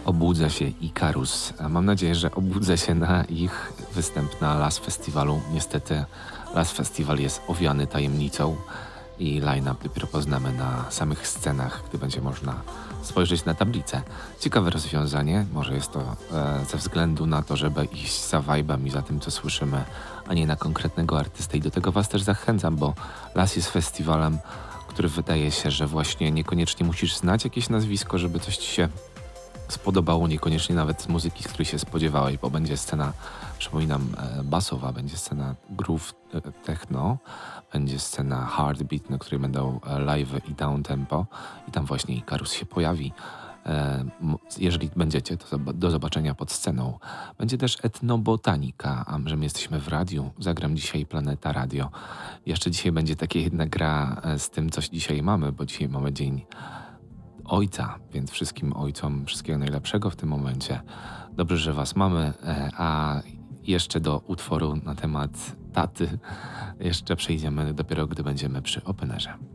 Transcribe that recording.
Obudzę się Ikarus. Mam nadzieję, że obudzę się na ich występ na Las Festiwalu. Niestety Las Festival jest owiany tajemnicą i line-up dopiero poznamy na samych scenach, gdy będzie można spojrzeć na tablicę. Ciekawe rozwiązanie, może jest to ze względu na to, żeby iść za vibe'em i za tym, co słyszymy, a nie na konkretnego artystę. I do tego Was też zachęcam, bo Las jest festiwalem, który wydaje się, że właśnie niekoniecznie musisz znać jakieś nazwisko, żeby coś Ci się spodobało, niekoniecznie nawet z muzyki, z której się spodziewałeś, bo będzie scena, przypominam, basowa, będzie scena groove techno, będzie scena heartbeat, na której będą live i down tempo i tam właśnie Ikarus się pojawi. Jeżeli będziecie, to do zobaczenia pod sceną. Będzie też etnobotanika, a że my jesteśmy w radiu, zagram dzisiaj Planeta Radio. Jeszcze dzisiaj będzie taka jedna gra z tym, coś dzisiaj mamy, bo dzisiaj mamy dzień ojca, więc wszystkim ojcom wszystkiego najlepszego w tym momencie. Dobrze, że Was mamy, a jeszcze do utworu na temat taty jeszcze przejdziemy dopiero, gdy będziemy przy openerze.